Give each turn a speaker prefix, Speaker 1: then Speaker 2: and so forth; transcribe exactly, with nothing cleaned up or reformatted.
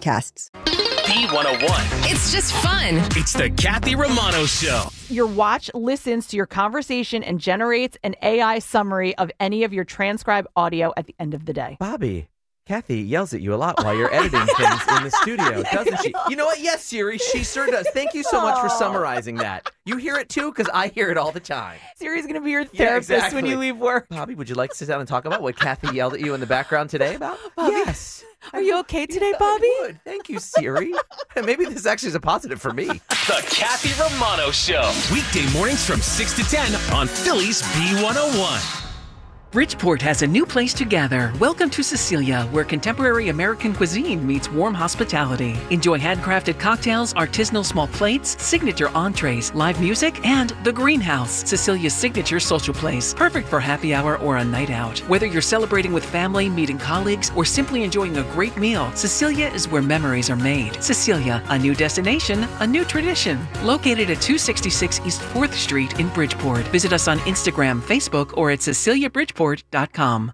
Speaker 1: podcasts.
Speaker 2: B one oh one.
Speaker 3: It's just fun.
Speaker 2: It's the Kathy Romano Show.
Speaker 4: Your watch listens to your conversation and generates an A I summary of any of your transcribed audio at the end of the day.
Speaker 5: Bobby, Kathy yells at you a lot while you're editing things in the studio, doesn't she? You know what? Yes, Siri, she sure does. Thank you so much for summarizing that. You hear it too? Because I hear it all the time.
Speaker 4: Siri's going to be your
Speaker 5: Yeah,
Speaker 4: therapist
Speaker 5: exactly.
Speaker 4: when you leave work.
Speaker 5: Bobby, would you like to sit down and talk about what Kathy yelled at you in the background today about?
Speaker 4: Bobby,
Speaker 5: Yes.
Speaker 4: Are you okay today,
Speaker 5: Yeah,
Speaker 4: Bobby?
Speaker 5: I would. Thank you, Siri. Maybe this actually is a positive for me.
Speaker 2: The Kathy Romano Show. Weekday mornings from six to ten on Philly's B one oh one.
Speaker 6: Bridgeport has a new place to gather. Welcome to Cecilia, where contemporary American cuisine meets warm hospitality. Enjoy handcrafted cocktails, artisanal small plates, signature entrees, live music, and The Greenhouse, Cecilia's signature social place. Perfect for happy hour or a night out. Whether you're celebrating with family, meeting colleagues, or simply enjoying a great meal, Cecilia is where memories are made. Cecilia, a new destination, a new tradition. Located at two sixty-six East fourth Street in Bridgeport. Visit us on Instagram, Facebook, or at cecilia bridgeport dot com.